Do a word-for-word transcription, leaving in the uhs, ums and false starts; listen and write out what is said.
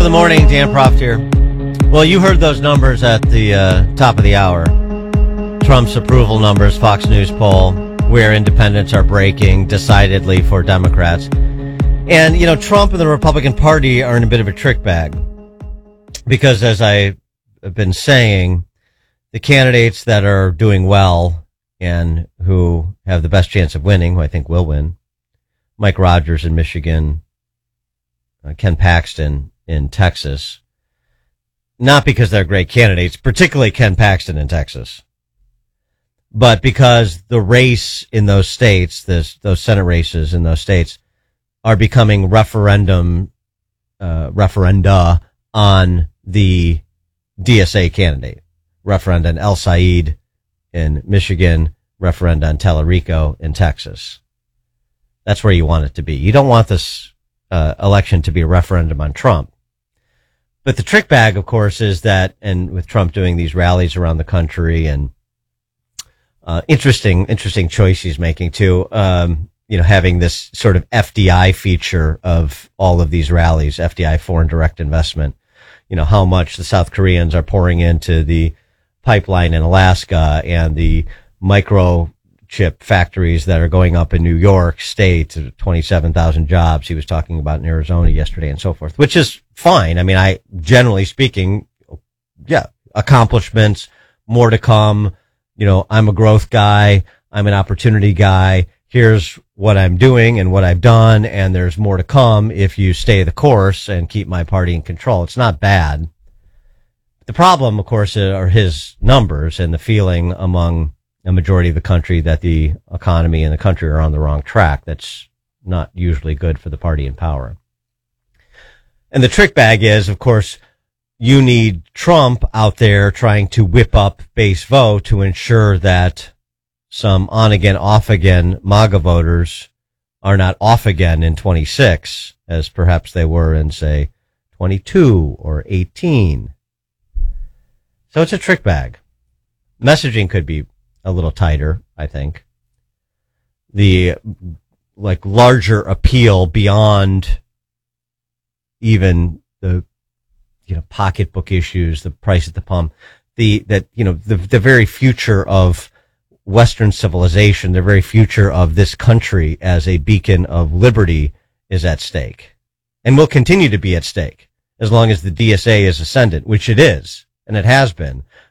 Good morning, Dan Proft here. Well, you heard those numbers at the uh, top of the hour. Trump's approval numbers, Fox News poll, where independents are breaking decidedly for Democrats. And, you know, Trump and the Republican Party are in a bit of a trick bag. Because, as I have been saying, the candidates that are doing well and who have the best chance of winning, who I think will win, Mike Rogers in Michigan, uh, Ken Paxton in Texas, not because they're great candidates, particularly Ken Paxton in Texas, but because the race in those states, this, those Senate races in those states, are becoming referendum, uh, referenda on the D S A candidate. Referenda on El Said in Michigan, referenda on Tellerico in Texas. That's where you want it to be. You don't want this uh, election to be a referendum on Trump. But the trick bag, of course, is that, and with Trump doing these rallies around the country and uh, interesting, interesting choice he's making too, um, you know, having this sort of F D I feature of all of these rallies, F D I, foreign direct investment, you know, how much the South Koreans are pouring into the pipeline in Alaska and the microchip factories that are going up in New York State, twenty-seven thousand jobs he was talking about in Arizona yesterday and so forth, which is fine. I mean, I, generally speaking, yeah, accomplishments, more to come. You know, I'm a growth guy. I'm an opportunity guy. Here's what I'm doing and what I've done. And there's more to come if you stay the course and keep my party in control. It's not bad. The problem, of course, are his numbers and the feeling among a majority of the country that the economy and the country are on the wrong track. That's not usually good for the party in power. And the trick bag is, of course, you need Trump out there trying to whip up base vote to ensure that some on again, off again MAGA voters are not off again in twenty-six, as perhaps they were in, say, twenty-two or eighteen. So it's a trick bag. Messaging could be a little tighter, I think. The, like, larger appeal beyond even the, you know, pocketbook issues, the price at the pump, the, that, you know, the, the very future of Western civilization, the very future of this country as a beacon of liberty is at stake and will continue to be at stake as long as the D S A is ascendant, which it is, and it has been.